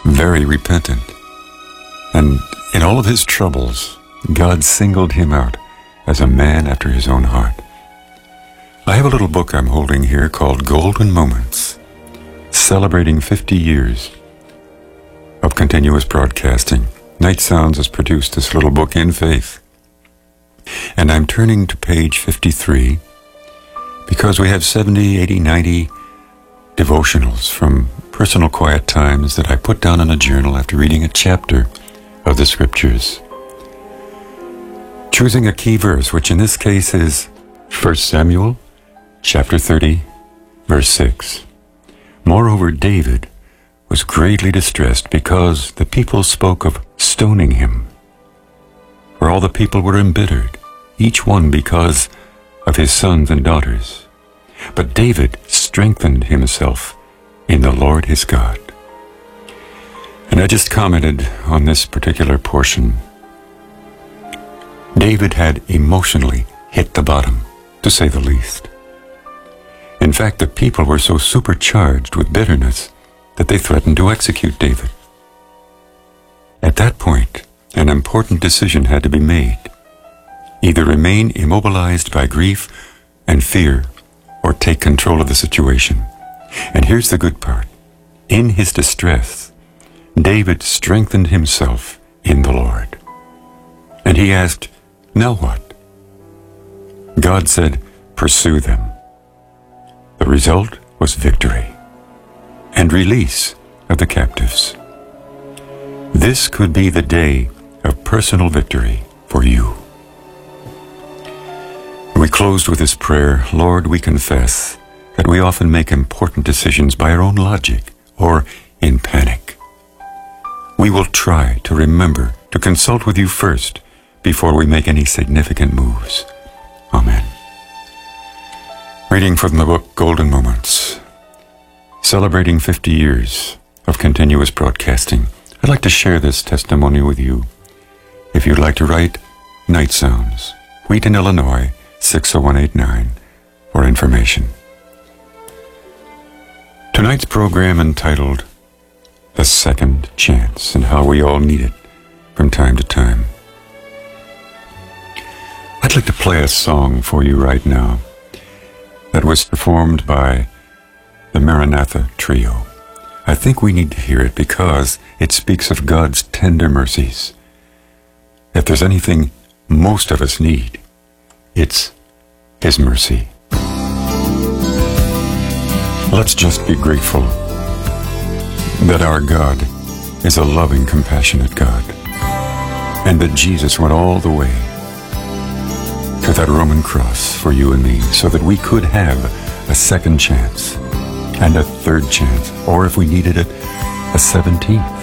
very repentant. And in all of his troubles, God singled him out as a man after his own heart. I have a little book I'm holding here called Golden Moments, celebrating 50 years of continuous broadcasting. Night Sounds has produced this little book in faith. And I'm turning to page 53 because we have 70, 80, 90 devotionals from personal quiet times that I put down in a journal after reading a chapter of the Scriptures. Choosing a key verse, which in this case is 1 Samuel chapter 30, verse 6. Moreover, David was greatly distressed because the people spoke of stoning him. For all the people were embittered, each one because of his sons and daughters. But David strengthened himself in the Lord his God. And I just commented on this particular portion. David had emotionally hit the bottom, to say the least. In fact, the people were so supercharged with bitterness that they threatened to execute David. At that point, an important decision had to be made. Either remain immobilized by grief and fear, or take control of the situation. And here's the good part. In his distress, David strengthened himself in the Lord. And he asked, "Now what?" God said, "Pursue them." The result was victory and release of the captives. This could be the day of personal victory for you. We closed with this prayer. Lord, we confess that we often make important decisions by our own logic or in panic. We will try to remember to consult with you first before we make any significant moves. Amen. Reading from the book Golden Moments, celebrating 50 years of continuous broadcasting. I'd like to share this testimony with you. If you'd like to write, Night Sounds, Wheaton, Illinois, 60189, for information. Tonight's program entitled The Second Chance, and how we all need it from time to time. I'd like to play a song for you right now that was performed by the Maranatha Trio. I think we need to hear it because it speaks of God's tender mercies. If there's anything most of us need, it's His mercy. Let's just be grateful that our God is a loving, compassionate God, and that Jesus went all the way to that Roman cross for you and me so that we could have a second chance and a third chance, or if we needed it, a 17th.